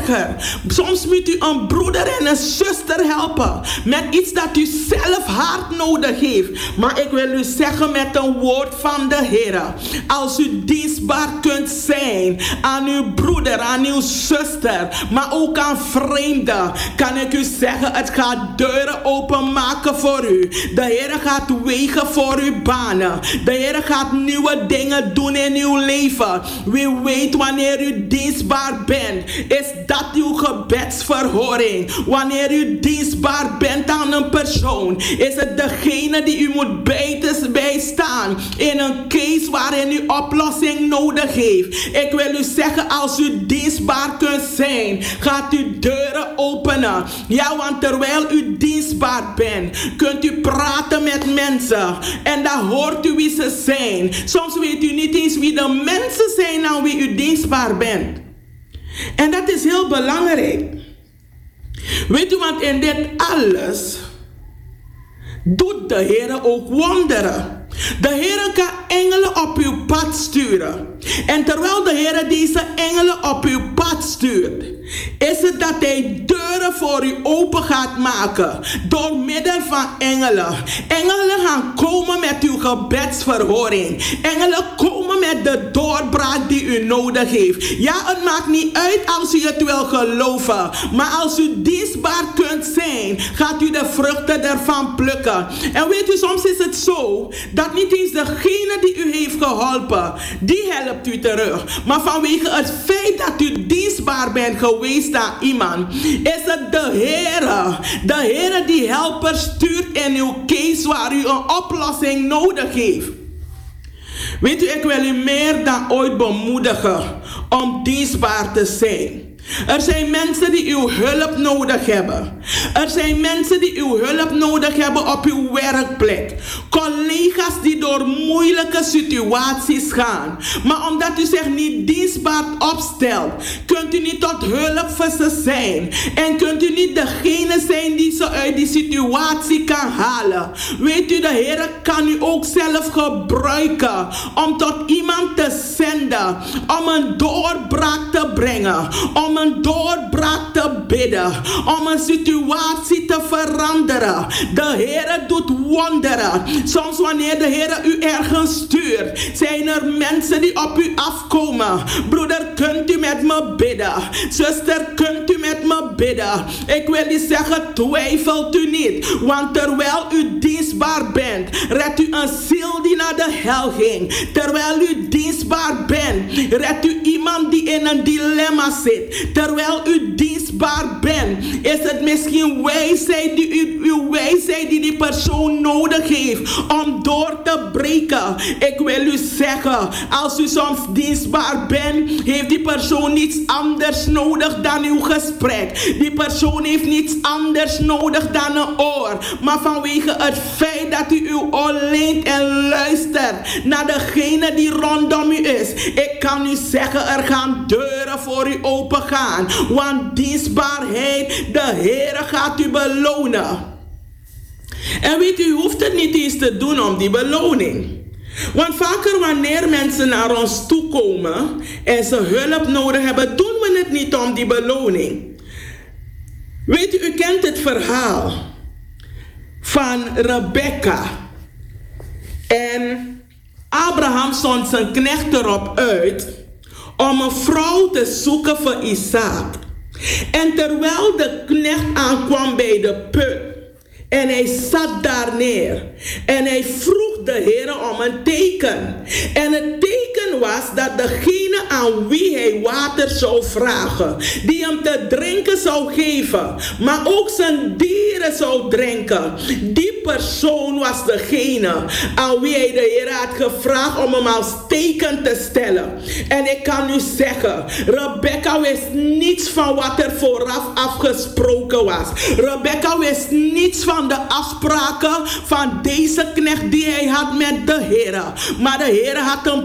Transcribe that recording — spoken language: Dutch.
erger. Soms moet u een broeder en een zuster helpen met iets dat u zelf hard nodig heeft. Maar ik wil u zeggen met een woord van de Heer. Als u dienstbaar kunt zijn aan uw broeder, aan uw zuster, maar ook aan vreemden, kan ik u zeggen, het gaat deuren openmaken voor u. De Heer gaat wegen voor u banen. De Heer gaat nieuwe dingen doen in uw leven. Wie weet, wanneer u dienstbaar bent, is dat uw gebedsverhoring. Wanneer u dienstbaar bent aan een persoon, is het degene die u moet bijstaan in een case waarin u oplossing nodig heeft. Ik wil u zeggen, als u dienstbaar kunt zijn, gaat u deuren openen. Ja, want terwijl u dienstbaar bent, kunt u praten met mensen en dan hoort u wie ze zijn. Soms weet u niet eens wie de mensen zijn aan wie u dienstbaar bent. En dat is heel belangrijk. Weet u, want in dit alles doet de Heer ook wonderen. De Heer kan engelen op uw pad sturen. En terwijl de Heer deze engelen op uw pad stuurt, is het dat Hij deuren voor u open gaat maken door middel van engelen. Engelen gaan komen met uw gebedsverhoring. Engelen komen met de doorbraak die u nodig heeft. Ja, het maakt niet uit als u het wil geloven, maar als u dienstbaar kunt zijn, gaat u de vruchten ervan plukken. En weet u, soms is het zo dat niet eens degene die u heeft geholpen, die helpt u terug. Maar vanwege het feit dat u dienstbaar bent geweest aan iemand, is het de Heer die helper stuurt in uw case waar u een oplossing nodig heeft. Weet u, ik wil u meer dan ooit bemoedigen om dienstbaar te zijn. Er zijn mensen die uw hulp nodig hebben. Er zijn mensen die uw hulp nodig hebben op uw werkplek. Collega's die door moeilijke situaties gaan. Maar omdat u zich niet dienstbaar opstelt, kunt u niet tot hulp voor ze zijn. En kunt u niet degene zijn die ze uit die situatie kan halen. Weet u, de Heer kan u ook zelf gebruiken om tot iemand te zenden. Om een doorbraak te brengen. Om een doorbraak te bidden. Om een situatie te veranderen. De Heer doet wonderen. Soms wanneer de Heer u ergens stuurt, zijn er mensen die op u afkomen. Broeder, kunt u met me bidden? Zuster, kunt u met me bidden? Ik wil u zeggen, twijfelt u niet. Want terwijl u dienstbaar bent, redt u een ziel die naar de hel ging. Terwijl u dienstbaar bent, redt u iemand die in een dilemma zit. Terwijl u dienstbaar bent, is het misschien wijsheid die die persoon nodig heeft om door te breken. Ik wil u zeggen, als u soms dienstbaar bent, heeft die persoon niets anders nodig dan uw gesprek. Die persoon heeft niets anders nodig dan een oor. Maar vanwege het feit dat u uw oor leent en luistert naar degene die rondom u is, ik kan u zeggen, er gaan deuren voor u open gaan. Want dienstbaarheid, de Heer gaat u belonen. En weet u, u hoeft het niet eens te doen om die beloning. Want vaker wanneer mensen naar ons toe komen en ze hulp nodig hebben, doen we het niet om die beloning. Weet u kent het verhaal van Rebecca. En Abraham zond zijn knecht erop uit om een vrouw te zoeken voor Isaac. En terwijl de knecht aankwam bij de put en hij zat daar neer en hij vroeg de Heer om een teken. En het teken was dat degene aan wie hij water zou vragen, die hem te drinken zou geven, maar ook zijn dieren zou drinken, die persoon was degene aan wie hij de Heer had gevraagd om hem als teken te stellen. En ik kan u zeggen, Rebecca wist niets van wat er vooraf afgesproken was. Rebecca wist niets van de afspraken van deze knecht die hij had met de Heer. Maar de Heer had hem